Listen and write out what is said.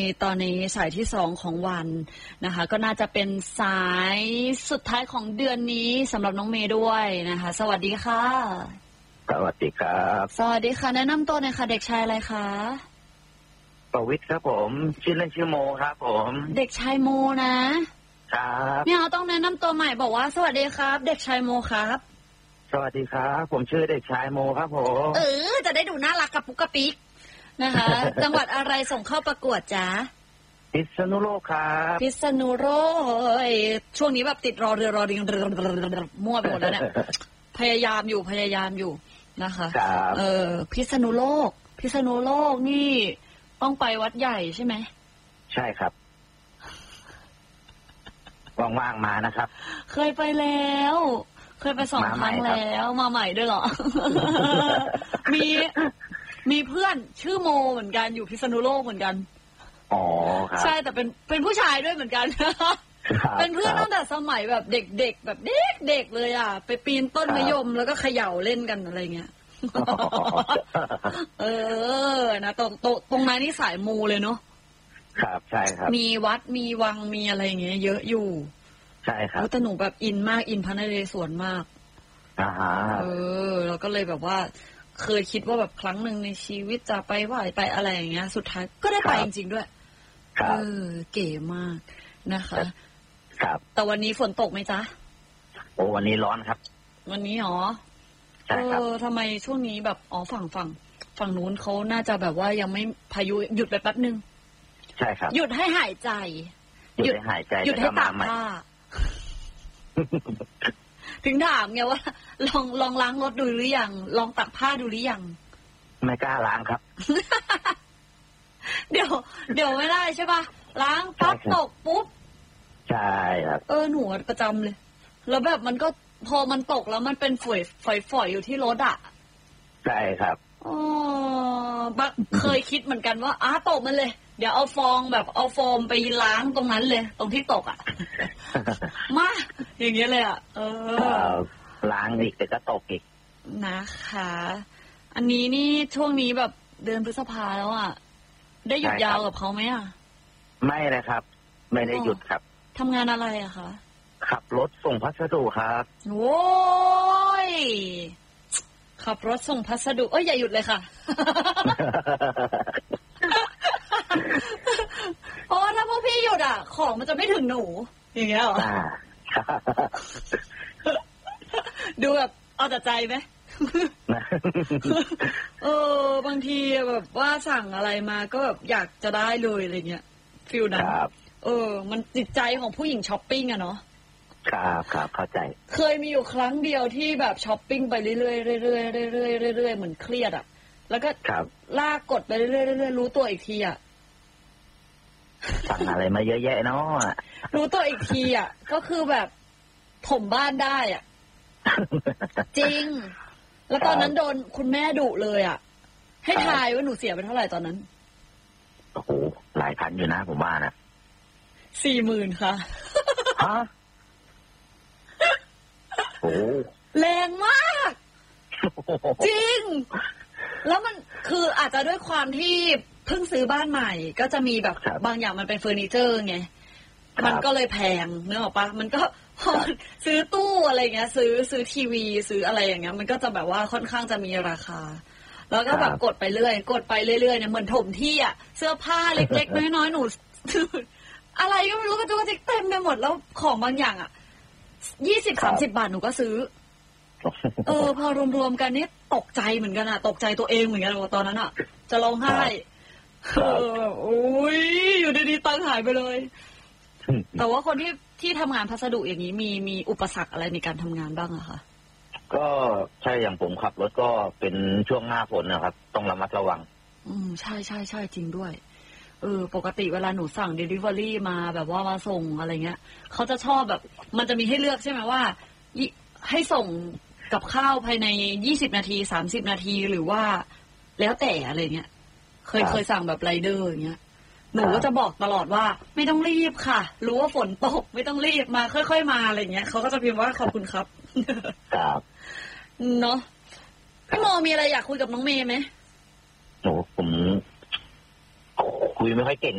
ตอนนี้สายที่2ของวันนะคะก็น่าจะเป็นสายสุดท้ายของเดือนนี้สำหรับน้องเมย์ด้วยนะคะสวัสดีค่ะสวัสดีครับสวัสดีค่ะแนะนำตัวหน่อยค่ะเด็กชายอะไรคะประวิตรครับผมชื่อเล่นชื่อโมครับผมเด็กชายโมนะครับเนี่ยต้องแนะนำตัวใหม่บอกว่าสวัสดีครับเด็กชายโมครับสวัสดีครับผมชื่อเด็กชายโมครับผมจะได้ดูน่ารักกระปุกกระปิกนะคะจังหวัดอะไรส่งเข้าประกวดจ๊ะพิษณุโลกครับพิษณุโลกช่วงนี้แบบติดรอเรือรอดิงมั่วไปหมดแล้วเนี่ยพยายามอยู่นะคะพิษณุโลกนี่ต้องไปวัดใหญ่ใช่ไหมใช่ครับว่างๆมานะครับเคยไปแล้วเคยไป2 ครั้งแล้วมาใหม่ด้วยเหรอ มีเพื่อนชื่อโมเหมือนกันอยู่พิษณุโลกเหมือนกันอ๋อครับใช่แต่เป็นผู้ชายด้วยเหมือนกัน เป็นเพื่อนตั้งแต่สมัยแบบเด็กๆแบบเด็กเลยอ่ะไปปีนต้นมะยมแล้วก็เขย่าเล่นกันอะไรเงี้ยนะตรงนั้นนี่สายมูเลยเนาะครับใช่ครับมีวัดมีวังมีอะไรเงี้ยเยอะอยู่ใช่ครับแต่หนูแบบอินมากอินพระนเรศวรมากเราก็เลยแบบว่าเคยคิดว่าแบบครั้งหนึ่งในชีวิตจะไปไหว้ไปอะไรอย่างเงี้ยสุดท้ายก็ได้ไปจริงๆด้วยเก๋มากนะคะครับแต่วันนี้ฝนตกไหมจ๊ะโอ้วันนี้ร้อนครับวันนี้หรอใช่ครับทำไมช่วงนี้แบบฝั่งนู้นเขาน่าจะแบบว่ายังไม่พายุหยุดไปแป๊บนึงใช่ครับหยุดให้หายใจหยุดให้หายใจหยุดให้ตากผ้าถึงถามไงว่าลองล้างรถดูหรือยังลองตักผ้าดูหรือยังไม่กล้าล้างครับเดี๋ยวไม่ได้ใช่ป่ะล้างปั๊บตกปุ๊บใช่ครับหนูประจำเลยแล้วแบบมันก็พอมันตกแล้วมันเป็นฝอยอยู่ที่รถอ่ะใช่ครับเคยคิดเหมือนกันว่าตกมันเลยเดี๋ยวเอาฟองแบบเอาโฟมไปล้างตรงนั้นเลยตรงที่ตกอ่ะ มาอย่างเงี้ยเลยอ่ะล้างอีกแต่ก็ตกอีกนะคะอันนี้นี่ช่วงนี้แบบเดือนพฤษภาแล้วอ่ะได้หยุดยาวกับเขาไหมอ่ะไม่เลยครับไม่ได้หยุดครับทำงานอะไรอะคะขับรถส่งพัสดุครับโอ้ยขับรถส่งพัสดุอย่าหยุดเลยค่ะเพราะว่าถ้าพวกพี่หยุดของมันจะไม่ถึงหนูอย่างเงี้ยหรดูแบบเอาแต่ใจไหม บางทีแบบว่าสั่งอะไรมาก็แบบอยากจะได้เลยอะไรเงี้ยฟิลนั้นมันจิตใจของผู้หญิงช้อปปิ้งอะเนาะครับเข้าใจเคยมีอยู่ครั้งเดียวที่แบบช้อปปิ้งไปเรื่อยๆเรื่อยๆเหมือนเครียดอะแล้วก็ลากกดไปเรื่อยๆรู้ตัวอีกทีอะสั่งอะไรมาเยอะแยะเนาะรู้ตัวอีกทีอะก็คือแบบถมบ้านได้อะจริงแล้วตอนนั้นโดนคุณแม่ดุเลยอะให้ทายว่าหนูเสียไปเท่าไหร่ตอนนั้นโอ้โหหลายพันอยู่นะผมว่านะ 40,000ค่ะฮะโอ้แรงมากจริงแล้วมันคืออาจจะด้วยความที่เพิ่งซื้อบ้านใหม่ก็จะมีแบบบางอย่างมันเป็นเฟอร์นิเจอร์ไงมันก็เลยแพงนึกออกปะมันก็พอซื้อตู้อะไรเงี้ยซื้อทีวีซื้ออะไรอย่างเงี้ยมันก็จะแบบว่าค่อนข้างจะมีราคาแล้วก็แบบกดไปเรื่อยเนี่ยเหมือนถมที่เสื้อผ้าเล็กๆน้อยๆหนูอะไรก็ไม่รู้กระจุกกระจิกเต็มไปหมดแล้วของบางอย่าง20-30 บาทหนูก็ซื้อพอรวมๆกันนี่ตกใจเหมือนกันตกใจตัวเองเหมือนกันตอนนั้นจะร้องไห้โอ้ยอยู่ดีๆตังหายไปเลยแต่ว่าคนที่ทำงานพัสดุอย่างนี้มีอุปสรรคอะไรในการทำงานบ้างอะคะก็ใช่อย่างผมขับรถก็เป็นช่วงหน้าฝนนะครับต้องระมัดระวังใช่จริงด้วยปกติเวลาหนูสั่ง Delivery มาแบบว่ามาส่งอะไรเงี้ยเขาจะชอบแบบมันจะมีให้เลือกใช่ไหมว่าให้ส่งกับข้าวภายใน20 นาที30 นาทีหรือว่าแล้วแต่อะไรเงี้ยเคยสั่งแบบไรเดอร์อย่างเงี้ยหนูก็จะบอกตลอดว่าไม่ต้องรีบค่ะรู้ว่าฝนตกไม่ต้องรีบมาค่อยๆมาอะไรเงี้ยเขาก็จะพิมพ์ว่าขอบคุณครับครับเนาะพี่โมมีอะไรอยากคุยกับน้องเมย์ไหมโอ้ผมคุยไม่ค่อยเก่ง